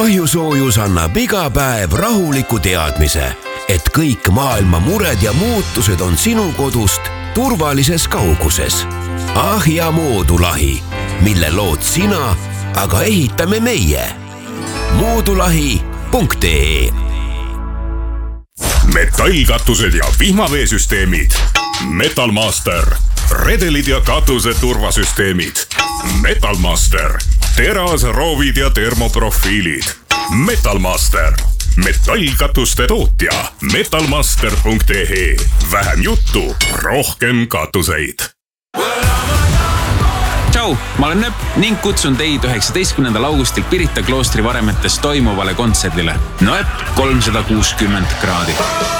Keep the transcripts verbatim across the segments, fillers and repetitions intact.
Ahjusoojus annab iga päev rahuliku teadmise, et kõik maailma mured ja muutused on sinu kodust turvalises kauguses. Ahja moodulahi, mille lood sina, aga ehitame meie. moodulahi punkt ee Metallkatused ja vihmaveesüsteemid. Metalmaster. Redelid ja katuse turvasüsteemid. Metalmaster. Teras, roovid ja termoprofiilid. Metalmaster. Metallkatuste tootja. metalmaster punkt ee Vähem juttu, rohkem katuseid. Tšau, ma olen Nööp ning kutsun teid üheksateistkümnendal augustil Pirita kloostri varemetes toimuvale kontserdile. Nööp kolmsada kuuskümmend kraadi.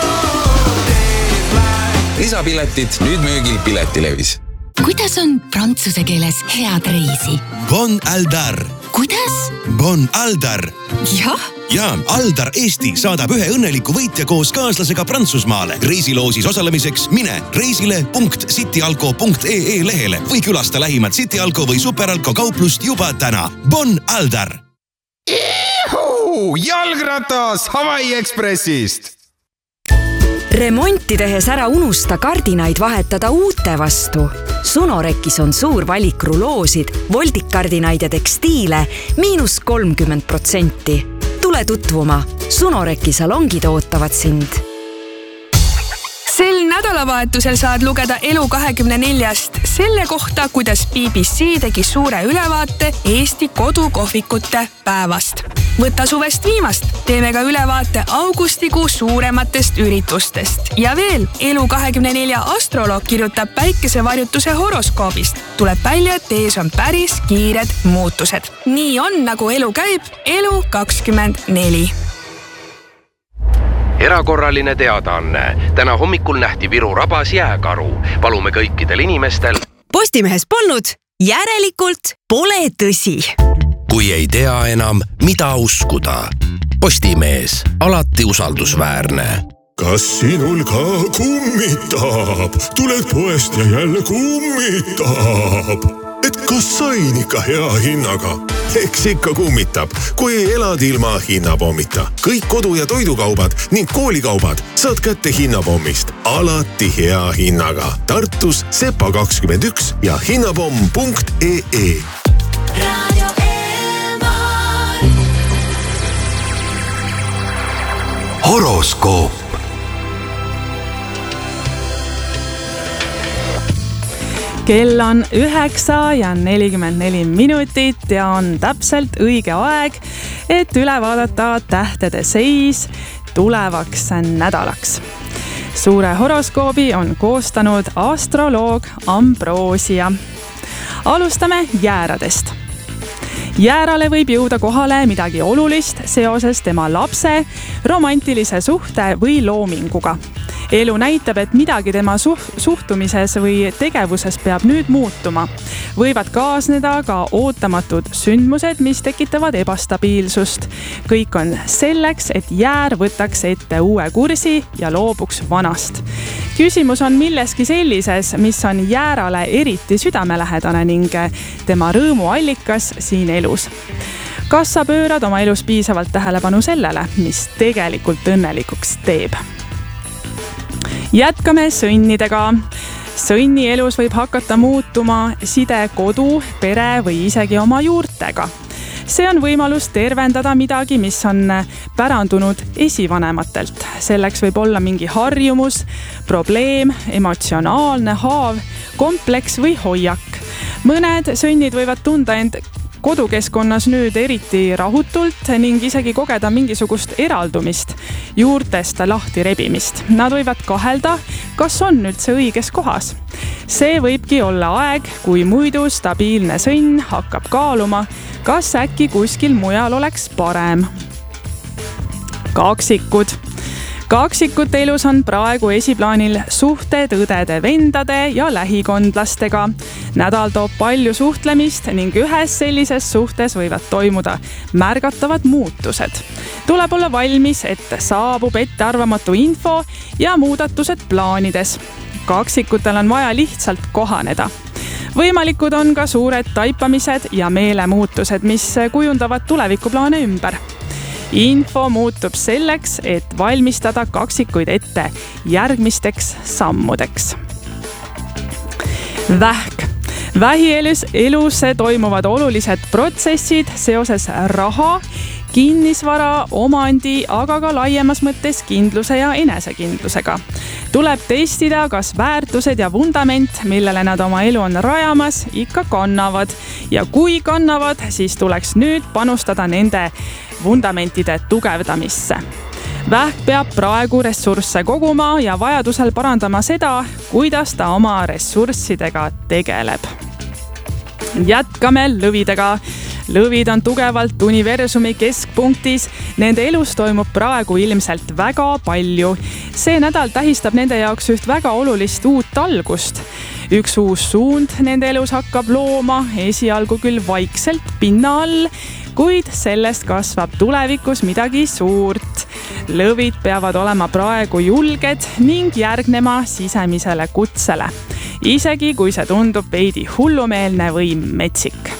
Lisapiletid nüüd müügil Piletilevis. Kuidas on prantsuse keeles head reisi? Bon Aldar. Kuidas? Bon Aldar. Jah? Ja, Aldar Eesti saadab ühe õnneliku võitja koos kaaslasega Prantsusmaale. Reisiloosis osalemiseks mine reisile punkt cityalko punkt ee lehele või külasta lähimat Cityalko või Superalko kauplust juba täna. Bon Aldar. Ihu! Jalgratas Hawaii Expressist! Remonti tehes ära unusta kardinaid vahetada uute vastu. Sunorekis on suur valik ruloosid, voldikardinaid ja tekstiile miinus kolmkümmend protsenti. Tule tutvuma. Sunoreki salongid ootavad sind. Sel nädalavahetusel saad lugeda Elu kahekümne neljast selle kohta, kuidas B B C tegi suure ülevaate Eesti kodukohvikute päevast. Võta suvest viimast. Teeme ka ülevaate augustikuu suurematest üritustest. Ja veel, Elu kahekümne nelja astroloog kirjutab päikesevarjutuse horoskoobist. Tuleb välja, et ees on päris kiired muutused. Nii on, nagu elu käib. Elu kakskümmend neli. Erakorraline teadaanne. Täna hommikul nähti Viru rabas jääkaru. Palume kõikidel inimestel. Postimehes polnud, järelikult pole tõsi. Kui ei tea enam, mida uskuda. Postimees, alati usaldusväärne. Kas sinul ka kummitab? Tuled poest ja jälle kummitab. Et kas sain ikka hea hinnaga? Eks ikka kummitab, kui elad ilma hinnapommita. Kõik kodu- ja toidukaubad ning koolikaubad saad kätte hinnapommist. Alati hea hinnaga. Tartus Sepa kakskümmend üks ja hinnapomm punkt ee. Radio Elmar. Horoskoop. Kell on üheksa ja nelikümmend neli minutit ja on täpselt õige aeg, et üle vaadata tähtede seis tulevaks nädalaks. Suure horoskoobi on koostanud astroloog Ambroosia. Alustame jääradest. Jäärale võib jõuda kohale midagi olulist seoses tema lapse, romantilise suhte või loominguga. Elu näitab, et midagi tema suhtumises või tegevuses peab nüüd muutuma. Võivad kaasneda ka ootamatud sündmused, mis tekitavad ebastabiilsust. Kõik on selleks, et jäär võtaks ette uue kursi ja loobuks vanast. Küsimus on milleski sellises, mis on jäärale eriti südamelähedane ning tema rõõmuallikas siin elus. Kas sa pöörad oma elus piisavalt tähelepanu sellele, mis tegelikult õnnelikuks teeb? Jätkame sõnnidega. Sõnni elus võib hakata muutuma side kodu, pere või isegi oma juurtega. See on võimalus tervendada midagi, mis on pärandunud esivanematelt. Selleks võib olla mingi harjumus, probleem, emotsionaalne haav, kompleks või hoiak. Mõned sõnnid võivad tunda end kodukeskkonnas nüüd eriti rahutult ning isegi kogeda mingisugust eraldumist, juurtest lahti rebimist. Nad võivad kahelda, kas on üldse õiges kohas. See võibki olla aeg, kui muidu stabiilne sõnn hakkab kaaluma, kas äkki kuskil mujal oleks parem. Kaksikud. Kaksikute elus on praegu esiplaanil suhted õdede, vendade ja lähikondlastega. Nädal toob palju suhtlemist ning ühes sellises suhtes võivad toimuda märgatavad muutused. Tuleb olla valmis, et saabub ettearvamatu info ja muudatused plaanides. Kaksikutel on vaja lihtsalt kohaneda. Võimalikud on ka suured taipamised ja meelemuutused, mis kujundavad tulevikuplaane ümber. info muutub selleks, et valmistada kaksikuid ette järgmisteks sammudeks. Vähk. Vähielus elus toimuvad olulised protsessid seoses raha, kinnisvara, omandi, aga ka laiemas mõttes kindluse ja enesekindlusega. Tuleb testida, kas väärtused ja vundament, millele nad oma elu on rajamas, ikka kannavad. Ja kui kannavad, siis tuleks nüüd panustada nende vundamentide tugevdamisse. Vähk peab praegu ressursse koguma ja vajadusel parandama seda, kuidas ta oma ressurssidega tegeleb. Jätkame lõvidega. Lõvid on tugevalt universumi keskpunktis. Nende elus toimub praegu ilmselt väga palju. See nädal tähistab nende jaoks üht väga olulist uut algust. Üks uus suund nende elus hakkab looma, esialgu küll vaikselt pinna all, kuid sellest kasvab tulevikus midagi suurt. Lõvid peavad olema praegu julged ning järgnema sisemisele kutsele. Isegi kui see tundub veidi hullumeelne või metsik.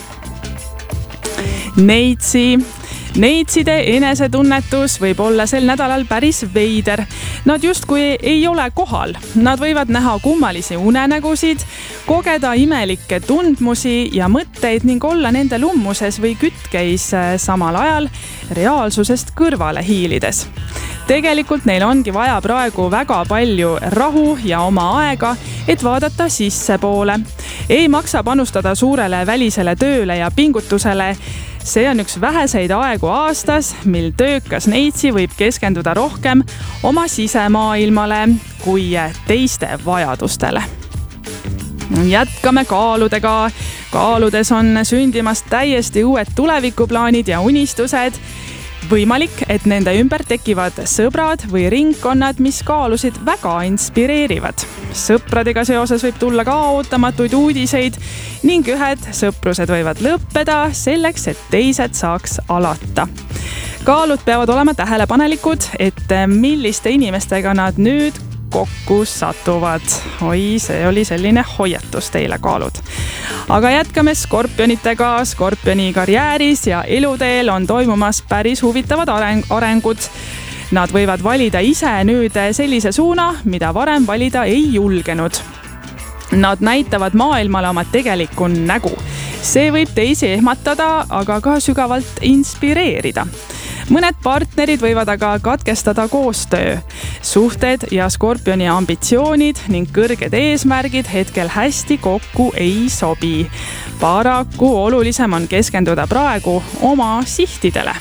Neitsi. Neitside enesetunnetus võib olla sel nädalal päris veider. Nad justkui ei ole kohal. Nad võivad näha kummalisi unenägusid, kogeda imelikke tundmusi ja mõtteid ning olla nende lummuses või kütkeis samal ajal reaalsusest kõrvale hiilides. Tegelikult neil ongi vaja praegu väga palju rahu ja oma aega, et vaadata sissepoole. Ei maksa panustada suurele välisele tööle ja pingutusele. See on üks väheseid aegu aastas, mil töökas neitsi võib keskenduda rohkem oma sisemaailmale kui teiste vajadustele. Jätkame kaaludega. Kaaludes on sündimas täiesti uued tulevikuplaanid ja unistused. Võimalik, et nende ümber tekivad sõbrad või ringkonnad, mis kaalusid väga inspireerivad. Sõpradega seoses võib tulla ka ootamatuid uudiseid ning ühed sõprused võivad lõppeda selleks, et teised saaks alata. Kaalud peavad olema tähelepanelikud, et milliste inimestega nad nüüd kokku satuvad. Oi, see oli selline hoiatus teile, kaalud. Aga jätkame skorpionitega. Skorpioni karjääris ja eluteel on toimumas päris huvitavad areng- arengud. Nad võivad valida ise nüüd sellise suuna, mida varem valida ei julgenud. Nad näitavad maailmale oma tegelikku nägu. See võib teisi ehmatada, aga ka sügavalt inspireerida. Mõned partnerid võivad aga katkestada koostöö. Suhted ja skorpioni ambitsioonid ning kõrged eesmärgid hetkel hästi kokku ei sobi. Paraku olulisem on keskenduda praegu oma sihtidele.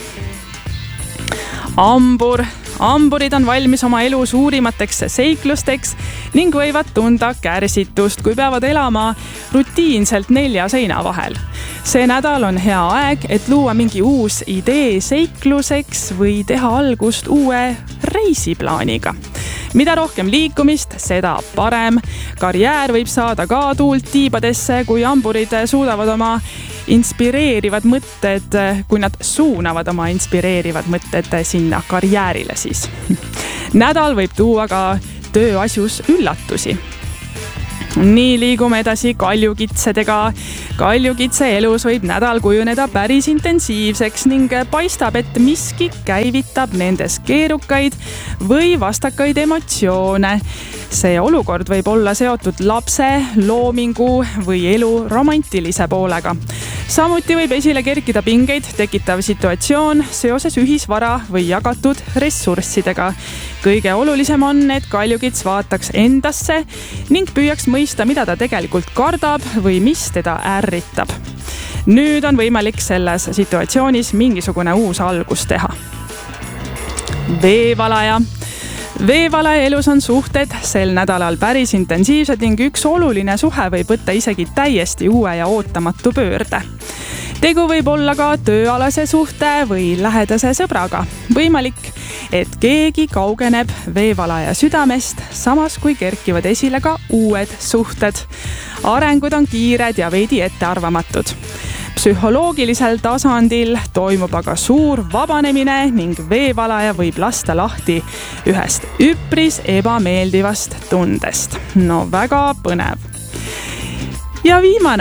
Ambur. Amburid on valmis oma elu suurimateks seiklusteks ning võivad tunda kärsitust, kui peavad elama rutiinselt nelja seina vahel. See nädal on hea aeg, et luua mingi uus idee seikluseks või teha algust uue reisiplaaniga. Mida rohkem liikumist, seda parem. Karjäär võib saada ka tuult tiibadesse, kui amburid suudavad oma inspireerivad mõtted, kui nad suunavad oma inspireerivad mõtted sinna karjäärile siis. Nädal võib tuua ka tööasjus üllatusi. Nii liigume edasi kaljukitsedega. Kaljukitse elus võib nädal kujuneda päris intensiivseks ning paistab, et miski käivitab nendes keerukaid või vastakaid emotsioone. See olukord võib olla seotud lapse, loomingu või elu romantilise poolega. Samuti võib esile kerkida pingeid tekitav situatsioon seoses ühisvara või jagatud ressurssidega. Kõige olulisem on, et kaljukits vaataks endasse ning püüaks mõista, mida ta tegelikult kardab või mis teda ärritab. Nüüd on võimalik selles situatsioonis mingisugune uus algus teha. Veevalaja. Veevalaja elus on suhted sel nädalal päris intensiivsed ning üks oluline suhe võib võtta isegi täiesti uue ja ootamatu pöörde. Tegu võib olla ka tööalase suhte või lähedase sõbraga. Võimalik, et keegi kaugeneb veevalaja südamest, samas kui kerkivad esile ka uued suhted. Arengud on kiired ja veidi ettearvamatud. Psühholoogilisel tasandil toimub aga suur vabanemine ning veevalaja võib lasta lahti ühest üpris ebameeldivast tundest. No väga põnev. Ja viimane,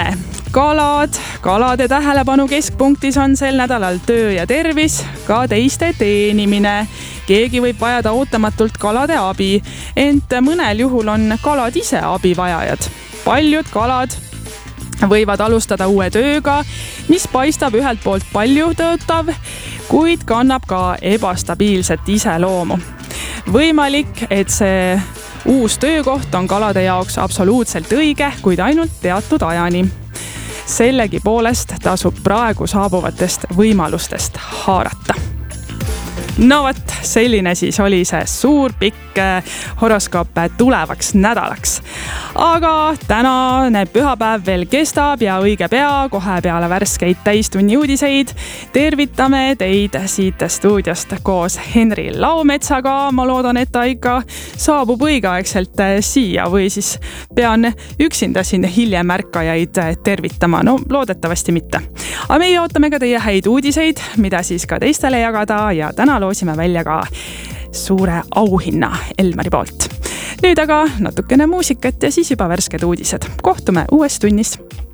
kalad, kalade tähelepanu keskpunktis on sel nädalal töö ja tervis, ka teiste teenimine. Keegi võib vajada ootamatult kalade abi, ent mõnel juhul on kalad ise abivajajad. Paljud kalad võivad alustada uue tööga, mis paistab ühelt poolt palju töötav, kuid kannab ka ebastabiilset iseloomu. Võimalik, et see uus töökoht on kalade jaoks absoluutselt õige, kuid ainult teatud ajani. Sellegi poolest tasub praegu saabuvatest võimalustest haarata. No võt, selline siis oli see suur pikk horoskoop tulevaks nädalaks. Aga tänane pühapäev veel kestab ja õige pea, kohe peale värskeid täistunni uudiseid tervitame teid siit stuudiost koos Henri Laumetsaga. Ma loodan, et ta ikka saabub õigeaegselt siia või siis pean üksinda siin hiljem ärkajaid tervitama. No loodetavasti mitte. Aga meie ootame ka teie häid uudiseid, mida siis ka teistele jagada ja täna loosime välja ka suure auhinna Elmari poolt. Nüüd aga natukene muusikat ja siis juba värsked uudised. Kohtume uues tunnis.